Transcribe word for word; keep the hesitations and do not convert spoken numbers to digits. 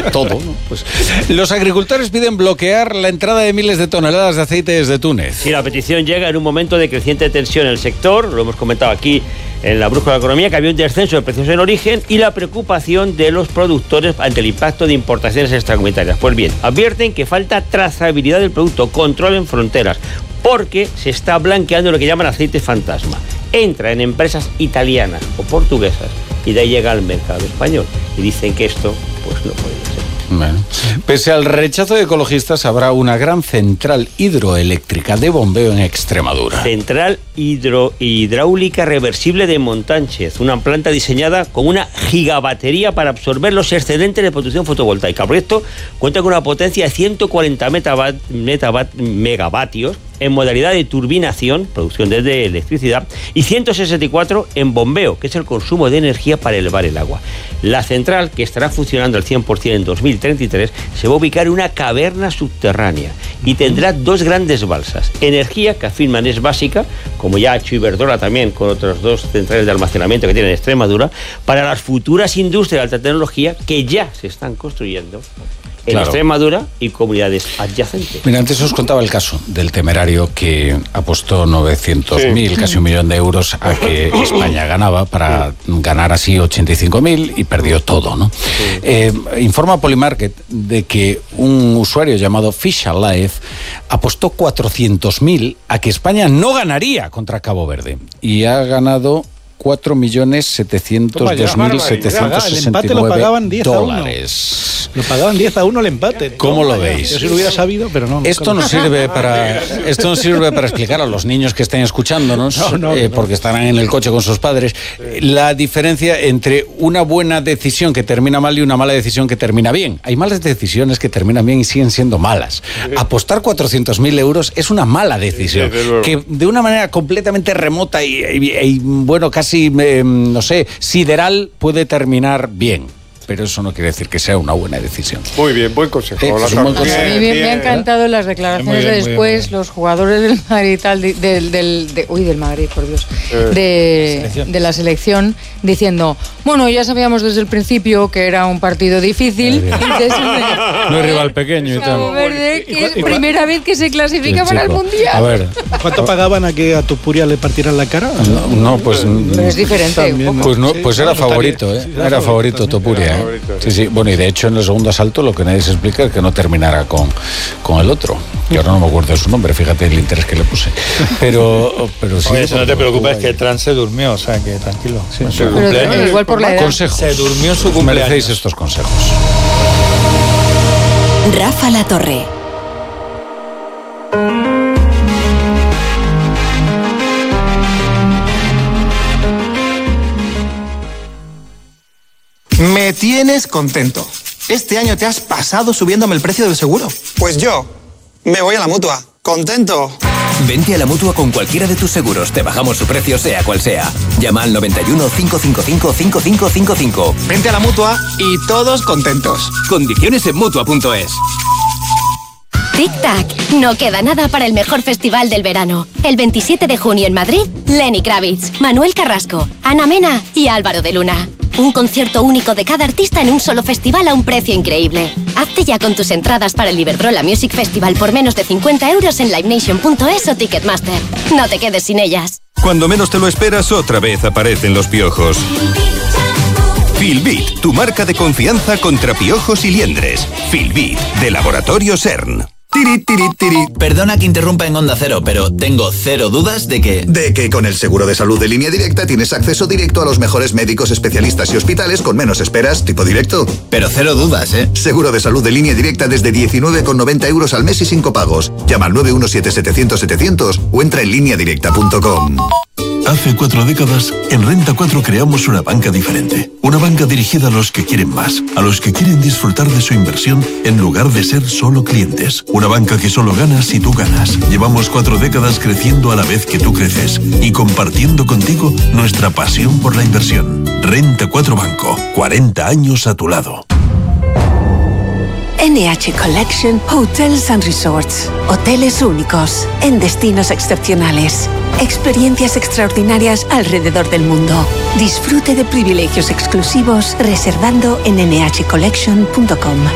todo, ¿no? Pues, los agricultores piden bloquear la entrada de miles de toneladas de aceite desde Túnez. Y la petición llega en un momento de creciente tensión en el sector, lo hemos comentado aquí en la Brújula de la Economía, que había un descenso de precios en origen y la preocupación de los productores ante el impacto de importaciones extracomunitarias. Pues bien, advierten que falta trazabilidad del producto, control en fronteras, porque se está blanqueando lo que llaman aceite fantasma. Entra en empresas italianas o portuguesas y de ahí llega al mercado español. Y dicen que esto pues no puede ser. Bueno, pese al rechazo de ecologistas, habrá una gran central hidroeléctrica de bombeo en Extremadura. Central hidro, hidráulica reversible de Montánchez, una planta diseñada con una gigabatería para absorber los excedentes de producción fotovoltaica. El proyecto cuenta con una potencia de ciento cuarenta metavat, metavat, megavatios en modalidad de turbinación, producción de electricidad, y ciento sesenta y cuatro en bombeo, que es el consumo de energía para elevar el agua. La central, que estará funcionando al cien por ciento en dos mil treinta y tres, se va a ubicar en una caverna subterránea y tendrá dos grandes balsas. Energía, que afirman es básica, como ya ha hecho Iberdrola también con otras dos centrales de almacenamiento que tiene en Extremadura, para las futuras industrias de alta tecnología que ya se están construyendo en claro. Extremadura y comunidades adyacentes. Mira, antes os contaba el caso del Temerario que apostó novecientos mil, sí. casi un millón de euros a que España ganaba para ganar así ochenta y cinco mil y perdió todo, ¿no? Sí. Eh, informa Polymarket de que un usuario llamado Fish Alive apostó cuatrocientos mil a que España no ganaría contra Cabo Verde y ha ganado cuatro millones setecientos dos mil setecientos sesenta y nueve dólares. Lo pagaban diez a uno el empate. ¿Cómo lo veis? Yo si lo hubiera sabido, pero no. Esto nos sirve para esto nos sirve para explicar a los niños que estén escuchándonos, no, no, eh, no. porque estarán en el coche con sus padres, la diferencia entre una buena decisión que termina mal y una mala decisión que termina bien. Hay malas decisiones que terminan bien y siguen siendo malas. Apostar cuatrocientos mil euros es una mala decisión, que de una manera completamente remota y, y, y bueno, casi si, eh, no sé, sideral puede terminar bien, pero eso no quiere decir que sea una buena decisión. Muy bien, buen consejo. Eh, la buen consejo. A mí me, me han encantado las declaraciones bien, de después, bien, los jugadores del Madrid y tal, del, del, del, de, uy, del Madrid, por Dios, eh, de, de la selección, diciendo, bueno, ya sabíamos desde el principio que era un partido difícil. Entonces, no es rival pequeño y tal. Verde, que es primera vez que se clasifica sí, para el Mundial. A ver. ¿Cuánto pagaban a que a Topuria le partieran la cara? No, no pues... Pero es diferente. También, pues no, pues era favorito, ¿eh? Era favorito Topuria. Sí, sí, bueno, y de hecho en el segundo asalto lo que nadie se explica es que no terminara con, con el otro, que ahora no me acuerdo de su nombre, fíjate el interés que le puse. Pero, pero sí. Oye, eso no te preocupes, que Trans se durmió, o sea que tranquilo. Sí, sí. Pero, igual por la edad. Consejos. Se durmió en su cumpleaños. Merecéis estos consejos. Rafa La Torre. Me tienes contento. Este año te has pasado subiéndome el precio del seguro. Pues yo me voy a la Mutua. Contento. Vente a la Mutua con cualquiera de tus seguros. Te bajamos su precio sea cual sea. Llama al noventa y uno, cinco cinco cinco, cinco cinco cinco cinco. Vente a la Mutua y todos contentos. Condiciones en Mutua punto es. Tic-tac, no queda nada para el mejor festival del verano. El veintisiete de junio en Madrid, Lenny Kravitz, Manuel Carrasco, Ana Mena y Álvaro de Luna. Un concierto único de cada artista en un solo festival a un precio increíble. Hazte ya con tus entradas para el Iberdrola Music Festival por menos de cincuenta euros en live nation punto es o Ticketmaster. No te quedes sin ellas. Cuando menos te lo esperas, otra vez aparecen los piojos. Filbit, tu marca de confianza contra piojos y liendres. Filbit, de Laboratorio CERN. Tiri, tiri, tiri. Perdona que interrumpa en Onda Cero, pero tengo cero dudas de que... De que con el seguro de salud de Línea Directa tienes acceso directo a los mejores médicos, especialistas y hospitales con menos esperas, tipo directo. Pero cero dudas, ¿eh? Seguro de salud de Línea Directa desde diecinueve con noventa euros al mes y sin copagos. Llama al nueve uno siete, setecientos, setecientos o entra en línea directa punto com. Hace cuatro décadas, en Renta cuatro creamos una banca diferente. Una banca dirigida a los que quieren más, a los que quieren disfrutar de su inversión en lugar de ser solo clientes. Una banca que solo gana si tú ganas. Llevamos cuatro décadas creciendo a la vez que tú creces y compartiendo contigo nuestra pasión por la inversión. Renta cuatro Banco, cuarenta años a tu lado. N H Collection Hotels and Resorts. Hoteles únicos, en destinos excepcionales. Experiencias extraordinarias alrededor del mundo. Disfrute de privilegios exclusivos reservando en N H collection punto com.